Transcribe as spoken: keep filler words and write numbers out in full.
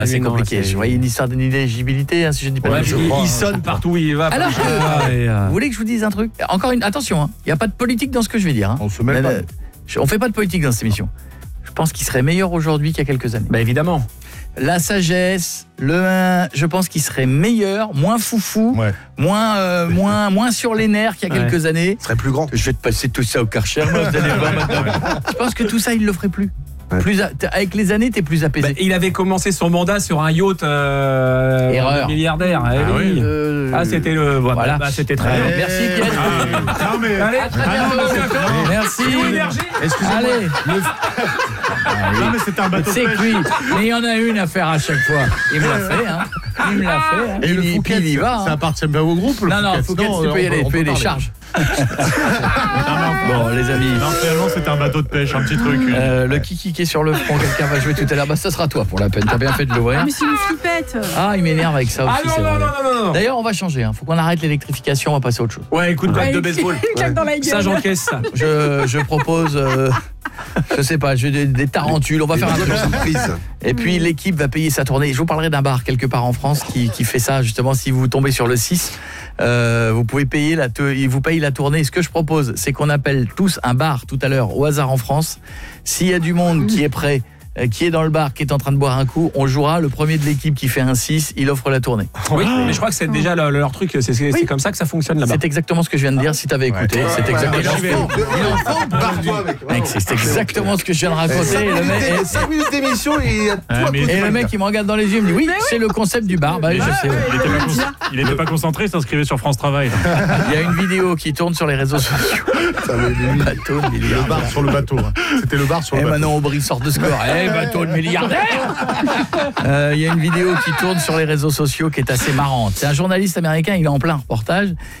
Ah, c'est non, compliqué. c'est- Je voyais une histoire d'inéligibilité, hein, si je ne dis pas Ouais, de il, bêtises. il sonne partout où il va. Alors, parce que- euh, et, euh, Vous voulez que je vous dise un truc? Encore une attention, il n'y a pas de politique dans ce que je vais dire. Hein. On se mêle Mais, pas. euh, je- on fait pas de politique dans cette émission. Je pense qu'il serait meilleur aujourd'hui qu'il y a quelques années. Bah évidemment. La sagesse, le, je pense qu'il serait meilleur, moins foufou, Ouais. moins, euh, moins, moins sur les nerfs qu'il y a Ouais. quelques années. serait plus grand. Je vais te passer tout ça au Karcher, moi, vous allez voir maintenant. Je pense que tout ça, il le ferait plus. Ouais. Plus a- t'es- avec les années, t'es plus apaisé. Bah, il avait commencé son mandat sur un yacht euh, Erreur. milliardaire. eh Ah oui. oui. Euh, Ah, c'était le. Voilà, Voilà. bah, c'était très Ouais. bien. Merci, Pierre. Non mais Allez, À très ah, non, bientôt. monsieur, comment Merci. énergie. excusez-moi. Allez. Non mais c'était un bateau de C'est pêche. cuit. Mais il y en a une à faire à chaque fois. Il me l'a fait, hein. Il me l'a fait. Hein. Et le il, Phuket, puis il y va. ça Hein. appartient bien au groupe. le Non, non, Phuket. Fouquet, Sinon, tu on peux y aller, peut- tu on peux peut les parler. charges. Non, Bon, les amis. non, finalement, c'était un bateau de pêche, un petit truc. une- Euh, le kiki qui est sur le front, quelqu'un va jouer tout à l'heure. Bah, ça sera toi pour la peine. T'as bien fait de l'ouvrir. Mais c'est une flippette. Ah, il m'énerve avec ça aussi. Ah non, c'est non, vrai. non, non, non, non. D'ailleurs, on va changer. Hein. Faut qu'on arrête l'électrification. On va passer à autre chose. Ouais, écoute, batte de Ouais, baseball. une claque dans la gueule. Ça, j'encaisse ça. Je, je propose, euh, je sais pas, je, des, des tarentules. On va faire un truc. surprise. Et puis l'équipe va payer sa tournée. Je vous parlerai d'un bar quelque part en France qui, qui fait ça justement. Si vous tombez sur le six, euh, vous pouvez payer la, te- il vous paye la tournée. Ce que je propose, c'est qu'on appelle tous un bar tout à l'heure au hasard en France. S'il y a du monde qui est prêt, euh, qui est dans le bar, qui est en train de boire un coup, on jouera. Le premier de l'équipe qui fait un six, il offre la tournée. Oui, mais je crois que c'est déjà leur, leur truc. C'est c'est- c'est comme ça que ça fonctionne là-bas. C'est exactement ce que je viens de dire. Si tu avais écouté, c'est exactement. j'y vais. Barre-toi, mec. Mec, c'est exactement ce que je viens de raconter. Et le mec, et- cinq minutes d'émission et il y a tout à mais- côté. et le mec, il me regarde dans les yeux, il me dit oui, c'est le concept du bar. Bah oui, je sais. ouais. Il était pas con- Il était pas concentré, il s'inscrivait sur France Travail. Il y a une vidéo qui tourne sur les réseaux sociaux. Bateau de Le milliardaire. bar sur le bateau. hein. C'était le bar sur Et le bateau. maintenant Aubry sort de score. Eh, bateau de milliardaire. Euh, Il y a une vidéo qui tourne sur les réseaux sociaux qui est assez marrante. C'est un journaliste américain, il est en plein reportage.